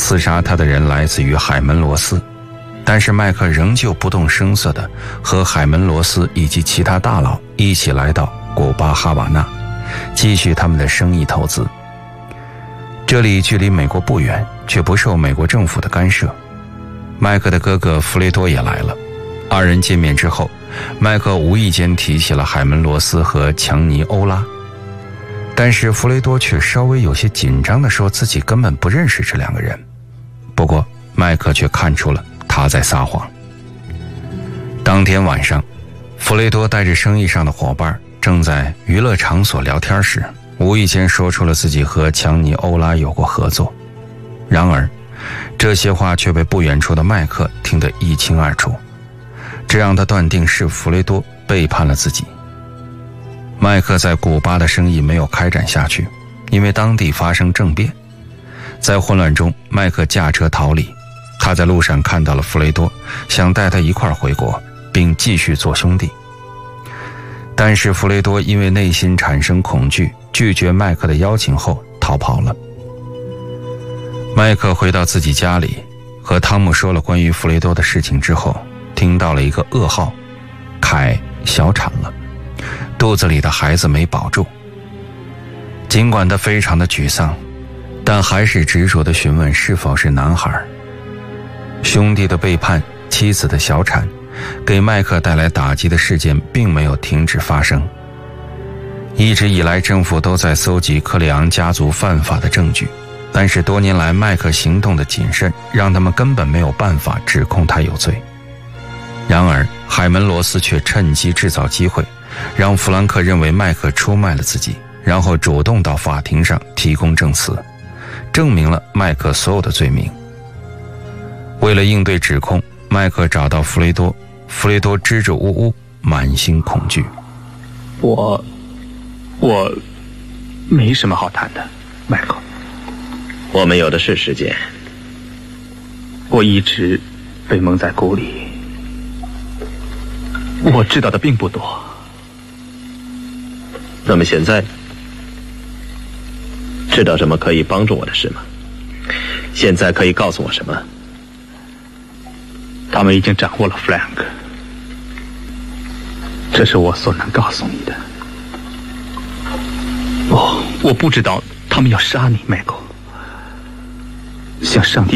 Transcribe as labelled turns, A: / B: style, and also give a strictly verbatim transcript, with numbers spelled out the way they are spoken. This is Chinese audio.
A: 刺杀他的人来自于海门罗斯，但是麦克仍旧不动声色地和海门罗斯以及其他大佬一起来到古巴哈瓦那，继续他们的生意投资。这里距离美国不远，却不受美国政府的干涉。麦克的哥哥弗雷多也来了，二人见面之后，麦克无意间提起了海门罗斯和强尼欧拉，但是弗雷多却稍微有些紧张地说自己根本不认识这两个人。不过麦克却看出了他在撒谎。当天晚上，弗雷多带着生意上的伙伴正在娱乐场所聊天时，无意间说出了自己和强尼欧拉有过合作。然而这些话却被不远处的麦克听得一清二楚，这让他断定是弗雷多背叛了自己。麦克在古巴的生意没有开展下去，因为当地发生政变。在混乱中，麦克驾车逃离，他在路上看到了弗雷多，想带他一块儿回国，并继续做兄弟。但是弗雷多因为内心产生恐惧，拒绝麦克的邀请后逃跑了。麦克回到自己家里，和汤姆说了关于弗雷多的事情之后，听到了一个噩耗，凯小产了，肚子里的孩子没保住。尽管他非常的沮丧，但还是执着地询问是否是男孩。兄弟的背叛，妻子的小产，给麦克带来打击的事件并没有停止发生。一直以来，政府都在搜集克里昂家族犯法的证据，但是多年来麦克行动的谨慎，让他们根本没有办法指控他有罪。然而海门罗斯却趁机制造机会，让弗兰克认为麦克出卖了自己，然后主动到法庭上提供证词，证明了麦克所有的罪名。为了应对指控，麦克找到弗雷多，弗雷多支支吾吾，满心恐惧。
B: 我我没什么好谈的，麦克。
C: 我们有的是时间。
B: 我一直被蒙在鼓里，我知道的并不多。
C: 那么现在知道什么可以帮助我的事吗？现在可以告诉我什么？
B: 他们已经掌握了 Frank， 这是我所能告诉你的。我我不知道他们要杀你，麦克。向上帝